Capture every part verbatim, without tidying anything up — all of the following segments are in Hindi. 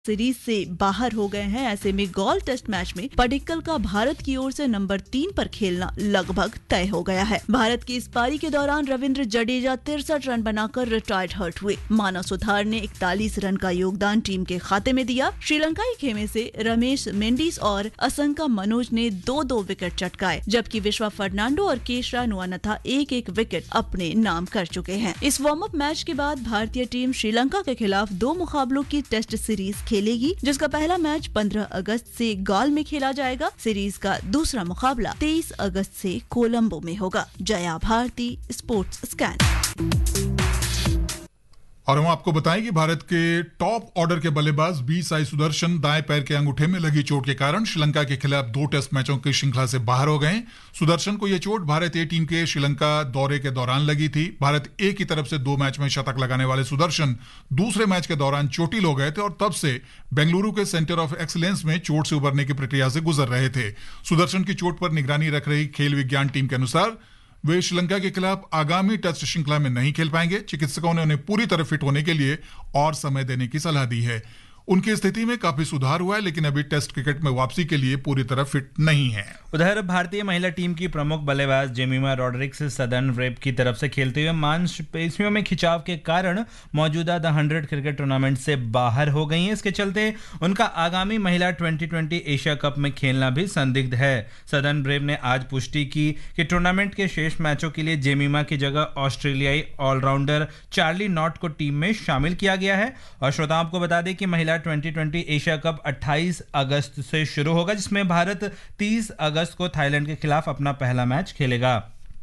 सीरीज से बाहर हो गए हैं। ऐसे में गॉल टेस्ट मैच में पडिक्कल का भारत की ओर से नंबर तीन पर खेलना लगभग तय हो गया है। भारत की इस पारी के दौरान रविंद्र जडेजा तिरसठ रन बनाकर रिटायर्ड हर्ट हुए। मानव सुथार ने इकतालीस रन का योगदान टीम के खाते में दिया। श्रीलंकाई खेमे से रमेश मेंडिस और असंका मनोज ने दो दो विकेट चटकाए, जबकि विश्वा फर्नांडो और केशरा नुआनथा एक एक विकेट अपने नाम कर चुके हैं। इस वार्म अप मैच के बाद भारतीय टीम श्रीलंका के खिलाफ दो मुकाबलों की टेस्ट सीरीज खेलेगी, जिसका पहला मैच पंद्रह अगस्त से गॉल में खेला जाएगा। सीरीज का दूसरा मुकाबला तेईस अगस्त से कोलंबो में होगा। Jaya Bharti, sports scan. और हम आपको बताएं कि भारत के टॉप ऑर्डर के बल्लेबाज बी साई सुदर्शन दाएं पैर के अंगूठे में लगी चोट के कारण श्रीलंका के खिलाफ दो टेस्ट मैचों की श्रृंखला से बाहर हो गए। सुदर्शन को यह चोट भारत ए टीम के श्रीलंका दौरे के दौरान लगी थी। भारत ए की तरफ से दो मैच में शतक लगाने वाले सुदर्शन दूसरे मैच के दौरान चोटिल हो गए थे और तब से बेंगलुरु के सेंटर ऑफ एक्सीलेंस में चोट से उबरने की प्रक्रिया से गुजर रहे थे। सुदर्शन की चोट पर निगरानी रख रही खेल विज्ञान टीम के अनुसार वे श्रीलंका के खिलाफ आगामी टेस्ट श्रृंखला में नहीं खेल पाएंगे। चिकित्सकों ने उन्हें पूरी तरह फिट होने के लिए और समय देने की सलाह दी है। उनकी स्थिति में काफी सुधार हुआ है, लेकिन अभी टेस्ट क्रिकेट में वापसी के लिए पूरी तरह फिट नहीं है। उधर भारतीय महिला टीम की प्रमुख बल्लेबाज जेमिमा रॉड्रिक्स सदर्न रेप की तरफ से खेलते हुए मांसपेशियों में खिंचाव के कारण मौजूदा द हंड्रेड क्रिकेट टूर्नामेंट से बाहर हो गई हैं। इसके चलते उनका आगामी महिला ट्वेंटी ट्वेंटी एशिया कप में खेलना भी संदिग्ध है। सदर्न ब्रेव ने आज पुष्टि की कि टूर्नामेंट के शेष मैचों के लिए जेमिमा की जगह ऑस्ट्रेलियाई ऑलराउंडर चार्ली नॉट को टीम में शामिल किया गया है। और श्रोताओं को बता दें कि महिला ट्वेंटी ट्वेंटी एशिया कप अट्ठाईस अगस्त से शुरू होगा, जिसमें भारत तीस अगस्त को थाईलैंड के खिलाफ अपना पहला मैच खेलेगा।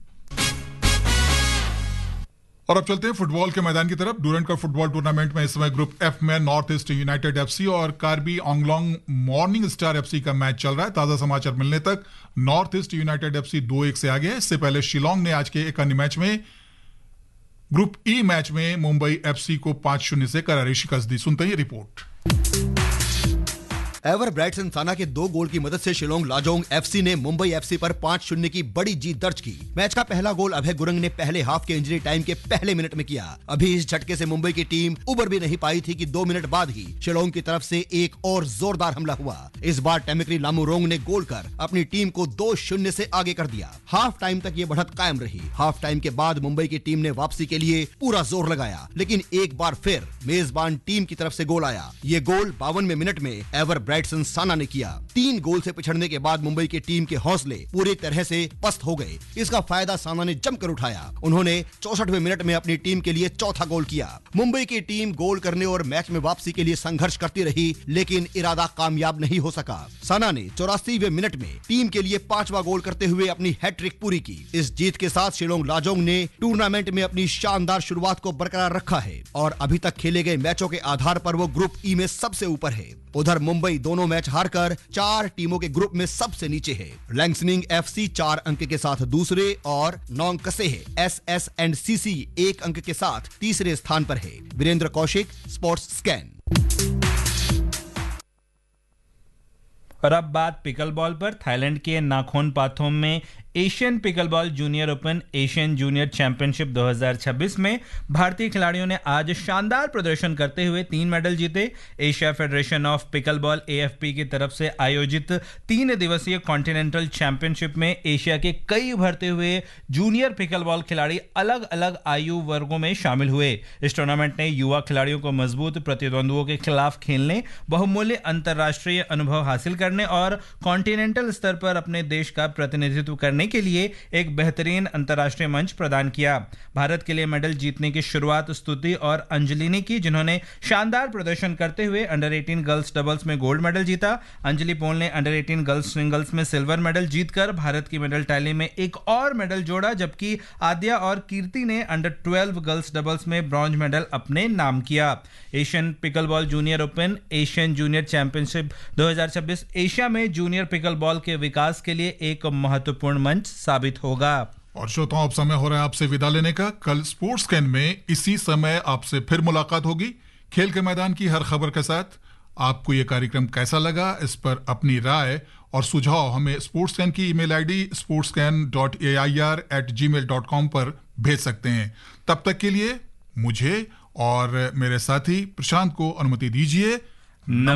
और अब चलते हैं फुटबॉल के मैदान की तरफ। डूरंड कप फुटबॉल टूर्नामेंट में इस समय ग्रुप एफ में नॉर्थ ईस्ट यूनाइटेड एफसी और Karbi Anglong morning star FC का मैच चल रहा है। ताजा समाचार मिलने तक नॉर्थ ईस्ट यूनाइटेड एफसी दो एक से आगे है। इससे पहले शिलोंग ने आज के एक अन्य मैच में ग्रुप ई मैच में मुंबई एफसी को पांच शून्य से करारी शिकस्त दी। सुनते हैं रिपोर्ट। एवर ब्राइटसन साना के दो गोल की मदद से शिलोंग लाजोंग एफसी ने मुंबई एफसी पर पांच शून्य की बड़ी जीत दर्ज की। मैच का पहला गोल अभय गुरंग ने पहले हाफ के इंजरी टाइम के पहले मिनट में किया। अभी इस झटके से मुंबई की टीम उबर भी नहीं पाई थी कि दो मिनट बाद ही शिलोंग की तरफ से एक और जोरदार हमला हुआ। इस बार टेमिक्री लामुरोंग ने गोल कर अपनी टीम को दो शून्य से आगे कर दिया। हाफ टाइम तक ये बढ़त कायम रही। हाफ टाइम के बाद मुंबई की टीम ने वापसी के लिए पूरा जोर लगाया, लेकिन एक बार फिर मेजबान टीम की तरफ से गोल आया। ये गोल बावनवें मिनट में एवर ब्राइटसन साना ने किया। तीन गोल से पिछड़ने के बाद मुंबई की टीम के हौसले पूरी तरह से पस्त हो गए। इसका फायदा साना ने जमकर उठाया। उन्होंने चौसठवें मिनट में अपनी टीम के लिए चौथा गोल किया। मुंबई की टीम गोल करने और मैच में वापसी के लिए संघर्ष करती रही, लेकिन इरादा कामयाब नहीं हो सका। साना ने चौरासीवें मिनट में टीम के लिए पांचवा गोल करते हुए अपनी हैट्रिक पूरी की। इस जीत के साथ शिलोंग लाजोंग ने टूर्नामेंट में अपनी शानदार शुरुआत को बरकरार रखा है और अभी तक खेले गए मैचों के आधार पर वो ग्रुप ई में सबसे ऊपर है। उधर मुंबई दोनों मैच हारकर चार टीमों के ग्रुप में सबसे नीचे है। लैंगसनिंग एफसी चार अंक के साथ दूसरे और नौंकसे है। एस एस एंड सीसी एक अंक के साथ तीसरे स्थान पर है। Virendra Kaushik, sports scan. और अब बात पिकल बॉल पर। थाईलैंड के नाखोन पाथोम में Asian pickleball junior open Asian junior championship दो हज़ार छब्बीस में भारतीय खिलाड़ियों ने आज शानदार प्रदर्शन करते हुए तीन मेडल जीते। Asia federation of pickleball AFP की तरफ से आयोजित तीन दिवसीय कॉन्टिनेंटल चैंपियनशिप में एशिया के कई उभरते हुए जूनियर पिकलबॉल खिलाड़ी अलग अलग आयु वर्गों में शामिल हुए। इस टूर्नामेंट ने युवा खिलाड़ियों को मजबूत प्रतिद्वंद्वों के खिलाफ खेलने, बहुमूल्य अंतर्राष्ट्रीय अनुभव हासिल करने और कॉन्टिनेंटल स्तर पर अपने देश का प्रतिनिधित्व करने के लिए एक बेहतरीन अंतर्राष्ट्रीय मंच प्रदान किया। भारत के लिए मेडल जीतने की शुरुआत स्तुति और अंजलि ने की, जिन्होंने शानदार प्रदर्शन करते हुए अंडर अठारह गर्ल्स डबल्स में गोल्ड मेडल जीता। अंजलि पोल ने अंडर अठारह गर्ल्स सिंगल्स में सिल्वर मेडल जीतकर भारत की मेडल टैली में एक और मेडल जोड़ा, जबकि आद्या और कीर्ति ने अंडर बारह गर्ल्स डबल्स में ब्रॉन्ज मेडल अपने नाम किया। Asian pickleball junior open Asian junior championship दो हज़ार छब्बीस एशिया में जूनियर पिकलबॉल के विकास के लिए एक महत्वपूर्ण मंच साबित होगा। और श्रोताओं, अब समय हो रहा है आपसे विदा लेने का। कल स्पोर्ट्स कैन में इसी समय आपसे फिर मुलाकात होगी खेल के मैदान की हर खबर के साथ। आपको यह कार्यक्रम कैसा लगा, इस पर अपनी राय और सुझाव हमें स्पोर्ट्स कैन की email ID sports can dot A I R eight ji mail dot com पर भेज सकते हैं। तब तक के लिए मुझे और मेरे साथी प्रशांत को अनुमति दीजिए।